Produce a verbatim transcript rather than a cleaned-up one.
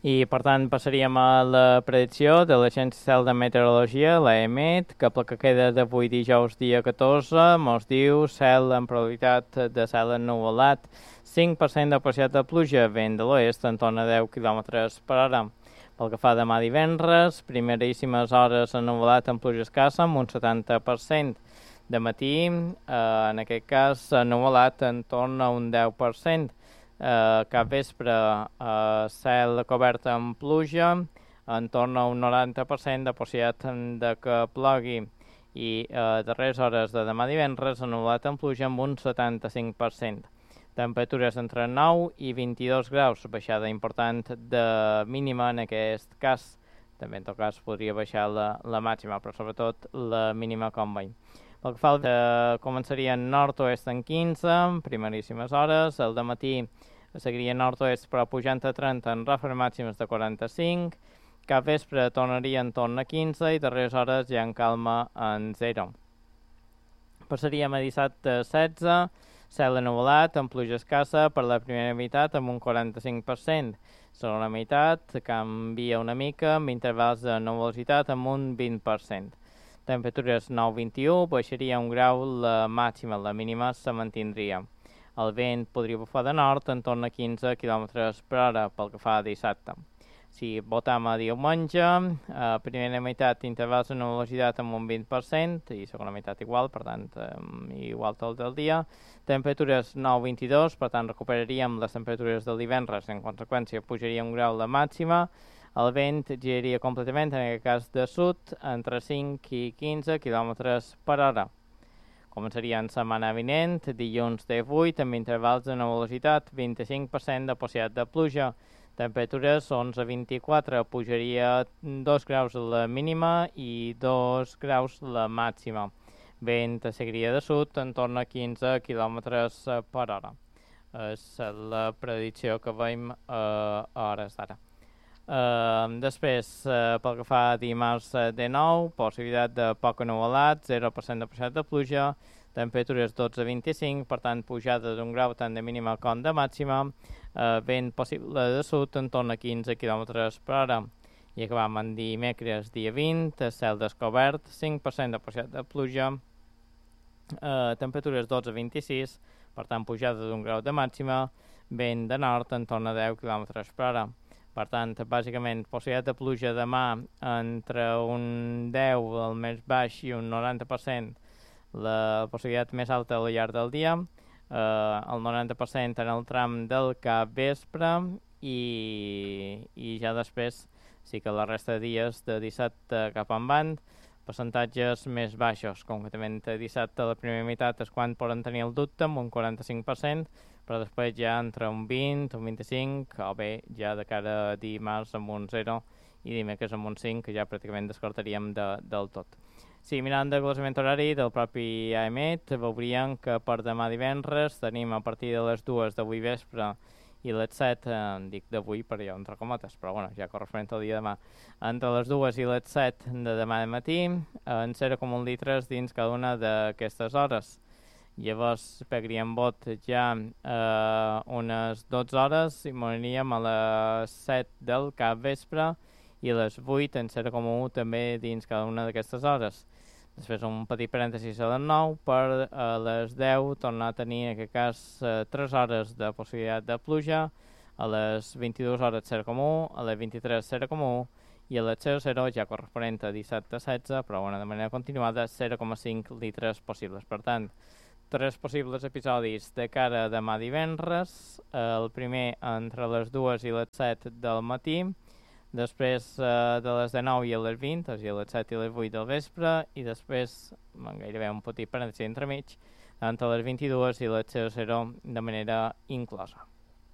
I, per tant, passaríem a la predicció de l'Agència Estatal de Meteorologia, l'E M E T, que pel que queda d'avui dijous dia catorze, mos diu cel amb probabilitat de cel ennuvolat, cinc per cent de possibilitat de pluja, vent de l'oest en torn a deu quilòmetres per hora. Pel que fa demà divendres, primeríssimes hores ennuvolat amb pluja escassa amb un setanta per cent. De matí, eh, en aquest cas, ennuvolat en torn a un deu per cent. Uh, cap vespre uh, cel cobert amb pluja, en torn a un noranta per cent de possibilitat de que plogui, i uh, darreres hores de demà divendres ennuvolat amb pluja amb un setanta-cinc per cent. Temperatures entre nou i vint-i-dos graus, baixada important de mínima en aquest cas. També en tot cas podria baixar la, la màxima, però sobretot la mínima com veiem. Pel que fa al de, començaria en nord-oest en quinze, primeríssimes hores, el de matí seguiria nord-oest però pujant a trenta en ràfegues màximes de quaranta-cinc, cap vespre tornaria en torn a quinze i darreres hores ja en calma en zero. Passaríem a dissabte setze, cel ennuvolat amb pluja escassa per la primera meitat amb un quaranta-cinc per cent. Segona meitat canvia una mica amb intervals de nuvolositat amb un vint per cent. Temperatures nou a vint-i-u, baixaria un grau la màxima, la mínima se mantindria. El vent podria bufar de nord en torn a quinze quilòmetres per hora pel que fa a dissabte. Si votam a diumenge, a primera meitat intervals de nuvolositat amb un vint per cent i segona meitat igual, per tant, eh, igual tot el dia. Temperatures nou a vint-i-dos, per tant, recuperaríem les temperatures del divendres, en conseqüència pujaria un grau la màxima. El vent giraria completament, en aquest cas de sud, entre cinc i quinze quilòmetres per hora. Començaria en setmana vinent, dilluns divuit, amb intervals de nuvolositat, vint-i-cinc per cent de possibilitat de pluja. Temperatures onze a vint-i-quatre, pujaria dos graus la mínima i dos graus la màxima. Vent seguiria de sud, en torn a quinze quilòmetres per hora. És la predicció que veiem eh, a hores d'ara. Uh, després, uh, pel que fa a dimarts uh, de nou, possibilitat de poc ennuvolat, zero per cent de possibilitat de pluja, temperatures dotze a vint-i-cinc, per tant pujada d'un grau tant de mínima com de màxima, uh, vent possible de sud en torn a quinze quilòmetres per hora. I acabam en dimecres dia vint, cel descobert, cinc per cent de possibilitat de pluja, uh, temperatures dotze a vint-i-sis, per tant pujada d'un grau de màxima, vent de nord en torn a deu quilòmetres per hora. Per tant, bàsicament, possibilitat de pluja demà entre un deu al més baix i un noranta per cent, la possibilitat més alta al llarg del dia, eh, el noranta per cent en el tram del cap vespre i, i ja després sí que la resta de dies de dissabte cap endavant, percentatges més baixos. Concretament, dissabte a la primera meitat és quan poden tenir el dubte amb un quaranta-cinc per cent, però després ja entre un vint, un vint-i-cinc, o bé ja de cara a dimarts amb un zero i dimecres amb un cinc, que ja pràcticament descartaríem de, del tot. Si sí, mirant el glaçament horari del propi A E M E T, veuríem que per demà divendres tenim a partir de les dues d'avui vespre i les set, eh, dic d'avui per allò entre comotes, però bueno, ja corresponent al dia de demà, entre les dues i les set de demà de matí, en zero coma un litres dins cada una d'aquestes hores. Llavors pegaríem vot ja eh, unes dotze hores i moriríem a les set del cap vespre i a les vuit en zero coma un també dins cada una d'aquestes hores. Després un petit parèntesis a les nou per a les deu tornar a tenir en aquest cas eh, tres hores de possibilitat de pluja, a les vint-i-dues hores zero coma un, a les vint-i-tres zero coma un i a les zero coma zero ja corresponent a dissabte setze, però bueno, de manera continuada zero coma cinc litres possibles. Per tant, tres possibles episodis de cara a demà divendres, el primer entre les dues i les set del matí, després eh, de les dinou i a les vint, o sigui a les set i les vuit del vespre, i després, gairebé un petit parèntesi entremig, entre les vint-i-dues i les zero coma zero de manera inclosa.